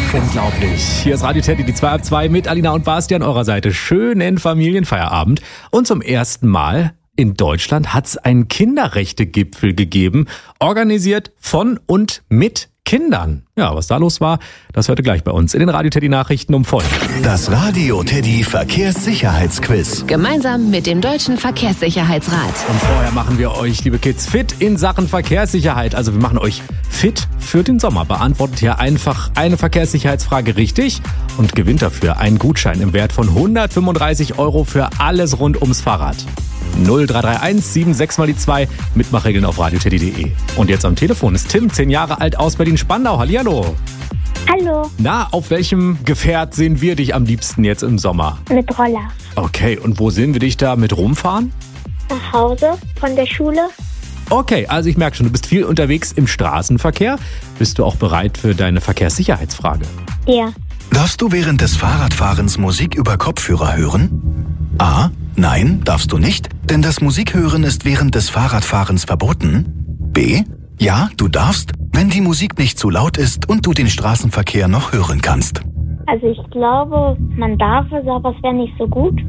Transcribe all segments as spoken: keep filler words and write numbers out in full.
Unglaublich. Hier ist Radio Teddy, die zwei ab zwei mit Alina und Basti an eurer Seite. Schönen Familienfeierabend. Und zum ersten Mal in Deutschland hat es einen Kinderrechte-Gipfel gegeben, organisiert von und mit Kindern. Ja, was da los war, das hört ihr gleich bei uns in den Radio Teddy Nachrichten um voll. Das Radio Teddy Verkehrssicherheitsquiz. Gemeinsam mit dem Deutschen Verkehrssicherheitsrat. Und vorher machen wir euch, liebe Kids, fit in Sachen Verkehrssicherheit. Also wir machen euch fit für den Sommer. Beantwortet hier einfach eine Verkehrssicherheitsfrage richtig und gewinnt dafür einen Gutschein im Wert von hundertfünfunddreißig Euro für alles rund ums Fahrrad. null drei drei eins sieben sechs mal die zwei, Mitmachregeln auf radioteddy punkt de. Und jetzt am Telefon ist Tim, zehn Jahre alt, aus Berlin-Spandau. Hallihallo. Hallo. Na, auf welchem Gefährt sehen wir dich am liebsten jetzt im Sommer? Mit Roller. Okay, und wo sehen wir dich da mit rumfahren? Nach Hause von der Schule. Okay, also ich merke schon, du bist viel unterwegs im Straßenverkehr. Bist du auch bereit für deine Verkehrssicherheitsfrage? Ja. Darfst du während des Fahrradfahrens Musik über Kopfhörer hören? A. Nein, darfst du nicht, denn das Musikhören ist während des Fahrradfahrens verboten. B. Ja, du darfst, wenn die Musik nicht zu laut ist und du den Straßenverkehr noch hören kannst. Also ich glaube, man darf es, aber es wäre nicht so gut.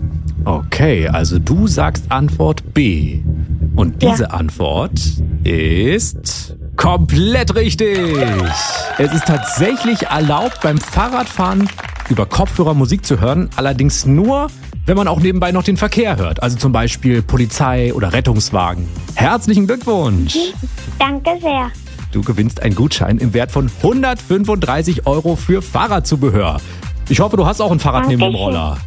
Okay, also du sagst Antwort B. Und diese ja. Antwort ist komplett richtig. Es ist tatsächlich erlaubt, beim Fahrradfahren über Kopfhörer Musik zu hören, allerdings nur, wenn man auch nebenbei noch den Verkehr hört. Also zum Beispiel Polizei oder Rettungswagen. Herzlichen Glückwunsch. Danke sehr. Du gewinnst einen Gutschein im Wert von hundertfünfunddreißig Euro für Fahrradzubehör. Ich hoffe, du hast auch ein Fahrrad Dankeschön. neben dem Roller.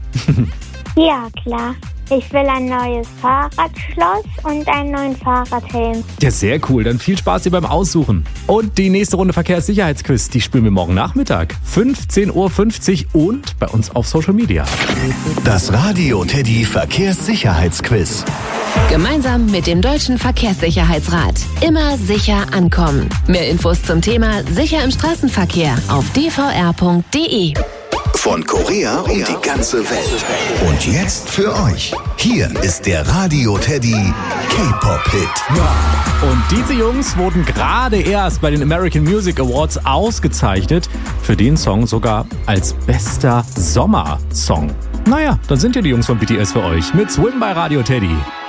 Ja, klar. Ich will ein neues Fahrradschloss und einen neuen Fahrradhelm. Ja, sehr cool. Dann viel Spaß dir beim Aussuchen. Und die nächste Runde Verkehrssicherheitsquiz, die spielen wir morgen Nachmittag. fünfzehn Uhr fünfzig und bei uns auf Social Media. Das Radio Teddy Verkehrssicherheitsquiz. Gemeinsam mit dem Deutschen Verkehrssicherheitsrat. Immer sicher ankommen. Mehr Infos zum Thema Sicher im Straßenverkehr auf d v r punkt d e. Von Korea um die ganze Welt. Und jetzt für euch. Hier ist der Radio Teddy K-Pop-Hit. Ja. Und diese Jungs wurden gerade erst bei den American Music Awards ausgezeichnet. Für den Song sogar als bester Sommersong. Naja, dann sind ja die Jungs von B T S für euch mit Swim bei Radio Teddy.